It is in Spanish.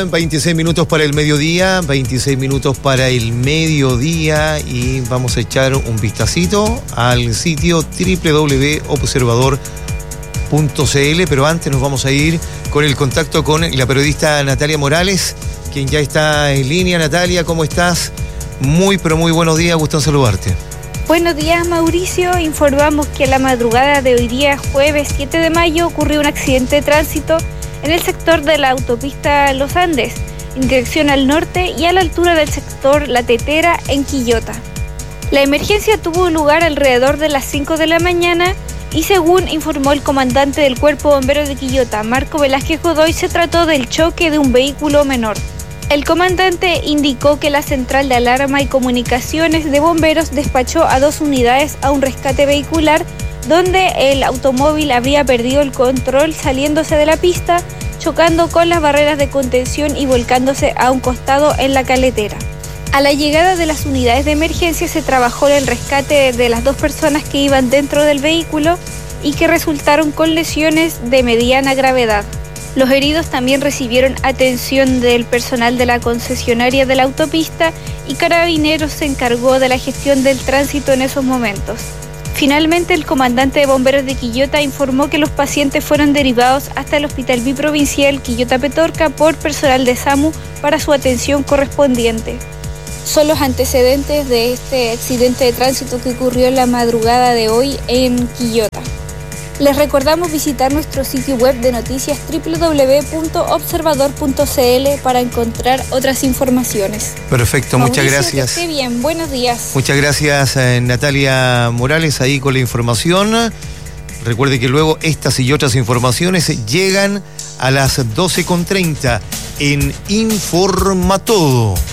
26 minutos para el mediodía, 26 minutos para el mediodía y vamos a echar un vistacito al sitio www.observador.cl, pero antes nos vamos a ir con el contacto con la periodista Natalia Morales, quien ya está en línea. Natalia, ¿cómo estás? Muy, pero muy buenos días, gusto en saludarte. Buenos días, Mauricio. Informamos que la madrugada de hoy día, jueves 7 de mayo, ocurrió un accidente de tránsito en el sector de la autopista Los Andes, en dirección al norte y a la altura del sector La Tetera, en Quillota. La emergencia tuvo lugar alrededor de las 5 de la mañana y, según informó el comandante del Cuerpo Bombero de Quillota, Marco Velázquez Godoy, se trató del choque de un vehículo menor. El comandante indicó que la central de alarma y comunicaciones de bomberos despachó a 2 unidades a un rescate vehicular donde el automóvil habría perdido el control saliéndose de la pista, chocando con las barreras de contención y volcándose a un costado en la caletera. A la llegada de las unidades de emergencia se trabajó en el rescate de las 2 personas que iban dentro del vehículo y que resultaron con lesiones de mediana gravedad. Los heridos también recibieron atención del personal de la concesionaria de la autopista y Carabineros se encargó de la gestión del tránsito en esos momentos. Finalmente, el comandante de bomberos de Quillota informó que los pacientes fueron derivados hasta el Hospital Biprovincial Quillota Petorca por personal de SAMU para su atención correspondiente. Son los antecedentes de este accidente de tránsito que ocurrió en la madrugada de hoy en Quillota. Les recordamos visitar nuestro sitio web de noticias www.observador.cl para encontrar otras informaciones. Perfecto, Mauricio, muchas gracias. Que esté bien, buenos días. Muchas gracias, Natalia Morales, ahí con la información. Recuerde que luego estas y otras informaciones llegan a las 12:30 en Informa Todo.